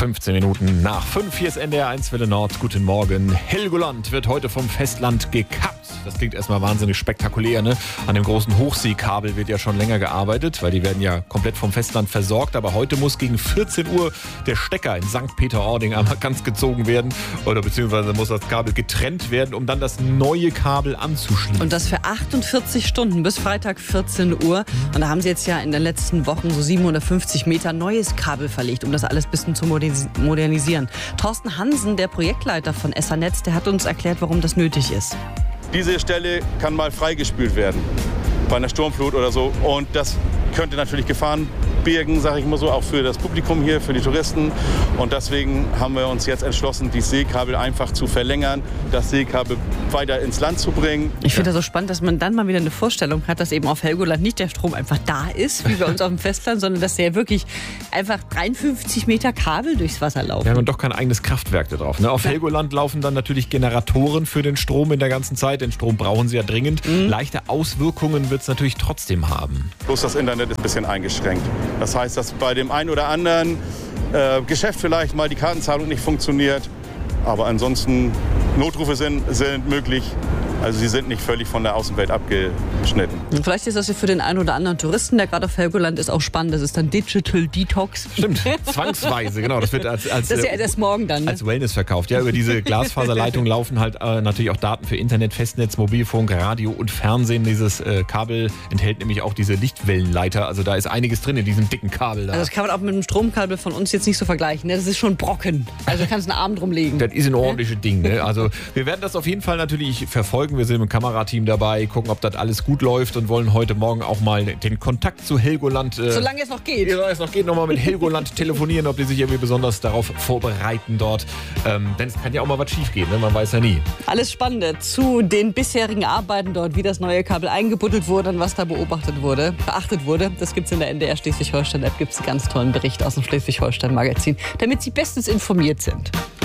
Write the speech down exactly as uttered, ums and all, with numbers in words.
fünfzehn Minuten nach fünf. Hier ist N D R eins Welle Nord. Guten Morgen. Helgoland wird heute vom Festland gekappt. Das klingt erstmal wahnsinnig spektakulär, ne? An dem großen Hochseekabel wird ja schon länger gearbeitet, weil die werden ja komplett vom Festland versorgt. Aber heute muss gegen vierzehn Uhr der Stecker in Sankt Peter-Ording einmal ganz gezogen werden. Oder beziehungsweise muss das Kabel getrennt werden, um dann das neue Kabel anzuschließen. Und das für achtundvierzig Stunden bis Freitag vierzehn Uhr. Und da haben sie jetzt ja in den letzten Wochen so siebenhundertfünfzig Meter neues Kabel verlegt, um das alles ein bisschen zu modernisieren. Thorsten Hansen, der Projektleiter von Essernetz, der hat uns erklärt, warum das nötig ist. Diese Stelle kann mal freigespült werden bei einer Sturmflut oder so. Und das könnte natürlich Gefahren birgen, sage ich mal so, auch für das Publikum hier, für die Touristen. Und deswegen haben wir uns jetzt entschlossen, die Seekabel einfach zu verlängern, das Seekabel weiter ins Land zu bringen. Ich finde das so spannend, dass man dann mal wieder eine Vorstellung hat, dass eben auf Helgoland nicht der Strom einfach da ist, wie bei uns auf dem Festland, sondern dass der wirklich einfach dreiundfünfzig Meter Kabel durchs Wasser laufen. Wir haben doch kein eigenes Kraftwerk da drauf. Ne? Auf ja. Helgoland laufen dann natürlich Generatoren für den Strom in der ganzen Zeit. Den Strom brauchen sie ja dringend. Mhm. Leichte Auswirkungen wird es natürlich trotzdem haben. Bloß das Internet ist ein bisschen eingeschränkt. Das heißt, dass bei dem einen oder anderen äh, Geschäft vielleicht mal die Kartenzahlung nicht funktioniert. Aber ansonsten, Notrufe sind, sind möglich. Also sie sind nicht völlig von der Außenwelt abgeschnitten. Und vielleicht ist das für den einen oder anderen Touristen, der gerade auf Helgoland ist, auch spannend. Das ist dann Digital Detox. Stimmt, zwangsweise, genau. Das wird als, als, das ist ja erst morgen dann, ne? als Wellness verkauft. Ja, über diese Glasfaserleitung laufen halt äh, natürlich auch Daten für Internet, Festnetz, Mobilfunk, Radio und Fernsehen. Dieses äh, Kabel enthält nämlich auch diese Lichtwellenleiter. Also da ist einiges drin in diesem dicken Kabel da. Also das kann man auch mit dem Stromkabel von uns jetzt nicht so vergleichen. Ne? Das ist schon Brocken. Also du kannst einen Arm drum legen. Das ist ein ordentliches Ding. Ne? Also wir werden das auf jeden Fall natürlich verfolgen. Wir sind im Kamerateam dabei, gucken, ob das alles gut läuft und wollen heute Morgen auch mal den Kontakt zu Helgoland, äh, solange es noch geht, solange es noch geht, nochmal mit Helgoland telefonieren, ob die sich irgendwie besonders darauf vorbereiten dort. Ähm, denn es kann ja auch mal was schief gehen, ne? Man weiß ja nie. Alles Spannende zu den bisherigen Arbeiten dort, wie das neue Kabel eingebuddelt wurde und was da beobachtet wurde, beachtet wurde. Das gibt es in der N D R Schleswig-Holstein-App, gibt es einen ganz tollen Bericht aus dem Schleswig-Holstein-Magazin, damit Sie bestens informiert sind.